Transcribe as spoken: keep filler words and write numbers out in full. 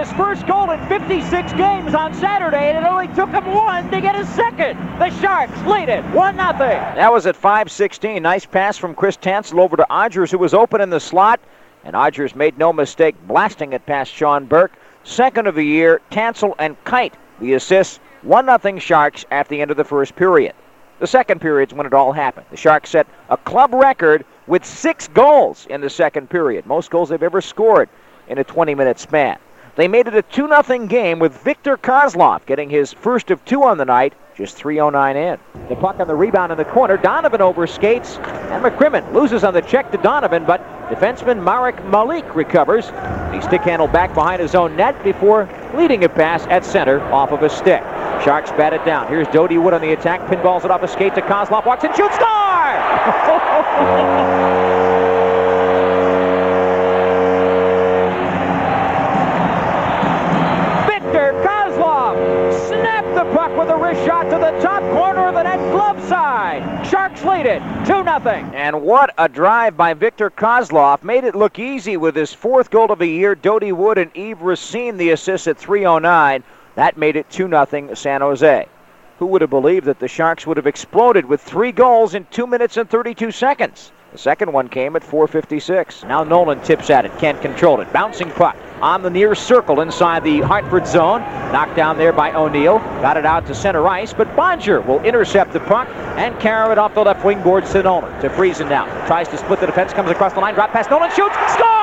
his first goal in fifty-six games on Saturday, and it only took him one to get his second. The Sharks lead it one nothing. That was at five sixteen. Nice pass from Chris Tansel over to Odgers, who was open in the slot, and Odgers made no mistake blasting it past Sean Burke. Second of the year, Tansel and Kite, the assists. one nothing Sharks at the end of the first period. The second period's when it all happened. The Sharks set a club record with six goals in the second period, most goals they've ever scored in a twenty-minute span. They made it a two nothing game with Viktor Kozlov getting his first of two on the night, just three oh nine in. The puck on the rebound in the corner. Donovan overskates, and McCrimmon loses on the check to Donovan, but defenseman Marek Malik recovers. He stick handled back behind his own net before leading a pass at center off of a stick. Sharks bat it down. Here's Dodie Wood on the attack, pinballs it off a skate to Kozlov, walks and shoots, score! Viktor Kozlov snapped the puck with a wrist shot to the top corner of the net, glove side. Sharks lead it two nothing. And what a drive by Viktor Kozlov. Made it look easy with his fourth goal of the year. Dodie Wood and Yves Racine the assist at three oh nine. That made it two nothing San Jose. Who would have believed that the Sharks would have exploded with three goals in two minutes and thirty-two seconds? The second one came at four fifty-six. Now Nolan tips at it, can't control it. Bouncing puck on the near circle inside the Hartford zone. Knocked down there by O'Neill. Got it out to center ice, but Bonjour will intercept the puck and carry it off the left wing boards to Nolan. To Friesen now. Tries to split the defense, comes across the line, drop pass, Nolan shoots, scores!